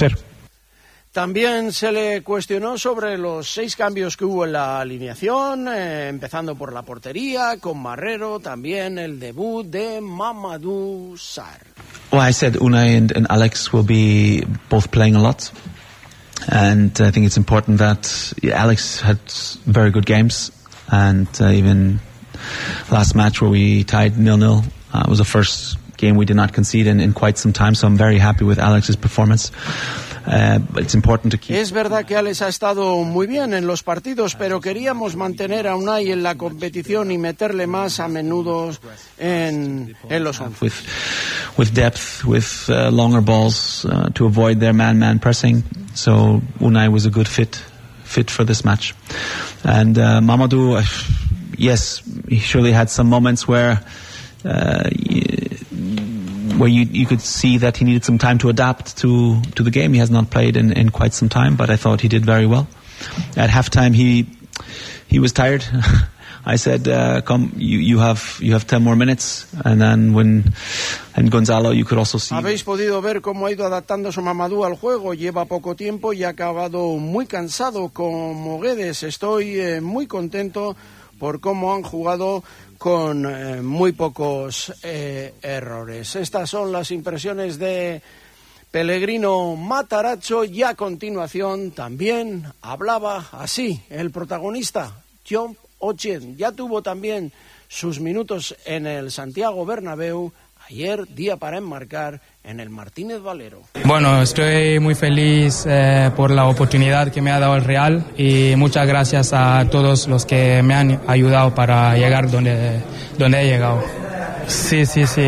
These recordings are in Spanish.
ser. También se le cuestionó sobre los 6 cambios que hubo en la alineación, empezando por la portería, con Marrero, también el debut de Mamadou Sarr. Well, I said Unai and Alex will be both playing a lot. And I think it's important that Alex had very good games. And even last match where we tied 0-0 was the first game we did not concede in quite some time. So I'm very happy with Alex's performance. It's important to keep... Es verdad que Alex ha estado muy bien en los partidos, pero queríamos mantener a Unai en la competición y meterle más a menudo en los 11. With depth, with longer balls to avoid their man-man pressing. So Unai was a good fit for this match. And Mamadou, yes, he surely had some moments where you could see that he needed some time to adapt to the game. He has not played in quite some time, but I thought he did very well. At halftime, he was tired. I said, "Come, you have 10 more minutes," and then and Gonzalo, you could also see. Habéis podido ver cómo ha ido adaptándose Mamadou al juego. Lleva poco tiempo y ha acabado muy cansado como Guedes. Estoy muy contento por cómo han jugado con muy pocos errores. Estas son las impresiones de Pellegrino Matarazzo y a continuación también hablaba así el protagonista, John Ochen. Ya tuvo también sus minutos en el Santiago Bernabéu, ayer día para enmarcar en el Martínez Valero. Bueno, estoy muy feliz por la oportunidad que me ha dado el Real y muchas gracias a todos los que me han ayudado para llegar donde he llegado. Sí,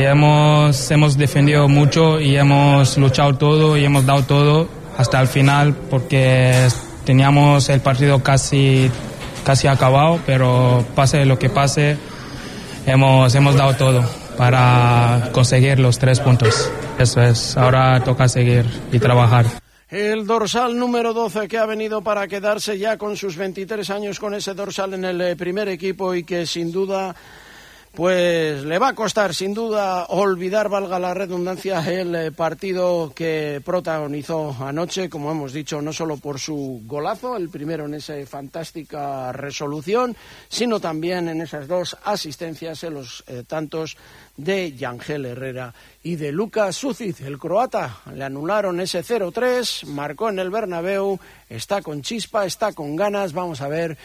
hemos defendido mucho y hemos luchado todo y hemos dado todo hasta el final porque teníamos el partido casi acabado, pero pase lo que pase, hemos dado todo para conseguir los 3 puntos. Eso es, ahora toca seguir y trabajar. El dorsal número 12 que ha venido para quedarse ya con sus 23 años con ese dorsal en el primer equipo y que sin duda pues le va a costar sin duda olvidar, valga la redundancia, el partido que protagonizó anoche, como hemos dicho, no solo por su golazo, el primero en esa fantástica resolución, sino también en esas 2 asistencias en los tantos de Yangel Herrera y de Luka Sucic. El croata le anularon ese 0-3, marcó en el Bernabéu, está con chispa, está con ganas. Vamos a ver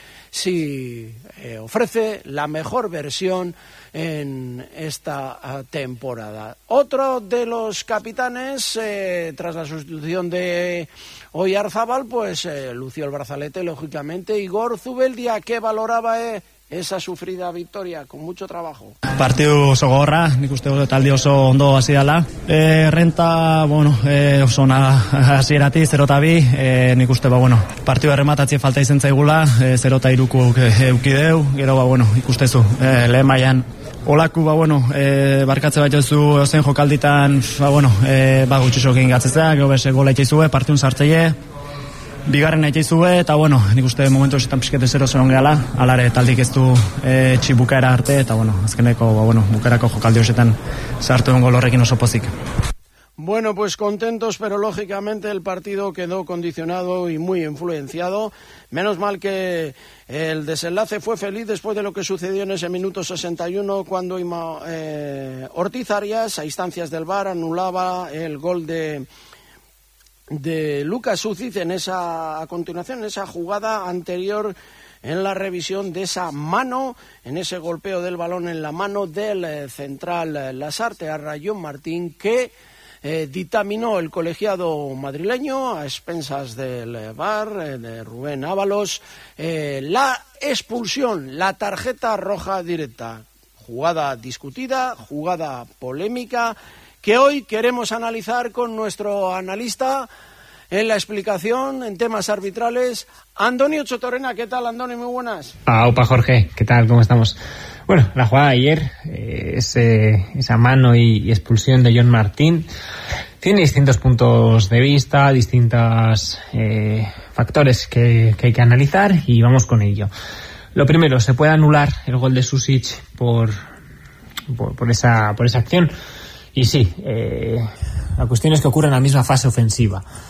si ofrece la mejor versión en esta temporada. Otro de los capitanes, tras la sustitución de Oyarzabal, pues lució el brazalete, lógicamente, Igor Zubeldia, que valoraba esa sufrida victoria con mucho trabajo. Partidu oso gogorra, nik uste dut talde oso ondo hasi dela. Renta, oso ona hasieratik 0-2, nik uste partidu errematatze falta izen zaigula, 0-3 eukideu, gero ikustezu lehen mailan olaku barkatze bat jozu zen jokalditan, gutxisokin gatzetzea, gero bese gola itxaizue, partidun sartzeie, bigarren itxaizue, eta nik uste momentu esetan pixkete 0-0 gehala, alare taldik ez du bukaera arte, eta azkeneko bukaerako jokaldi hosetan sartu den gol horrekin oso pozik. Bueno, pues contentos, pero lógicamente el partido quedó condicionado y muy influenciado. Menos mal que el desenlace fue feliz después de lo que sucedió en ese minuto 61 cuando Ortiz Arias, a instancias del VAR, anulaba el gol de Luka Sucic a continuación en esa jugada anterior en la revisión de esa mano, en ese golpeo del balón en la mano del central Lasarte a Rayón Martín, que dictaminó el colegiado madrileño a expensas del VAR, de Rubén Ábalos, la expulsión, la tarjeta roja directa. Jugada discutida, jugada polémica, que hoy queremos analizar con nuestro analista en la explicación en temas arbitrales, Antonio Chotorena. ¿Qué tal, Antonio? Muy buenas. Opa, Jorge, ¿qué tal? ¿Cómo estamos? Bueno, la jugada de ayer, esa mano y expulsión de John Martín, tiene distintos puntos de vista, distintos factores que hay que analizar y vamos con ello. Lo primero, ¿se puede anular el gol de Susic por esa acción? Y sí, la cuestión es que ocurre en la misma fase ofensiva.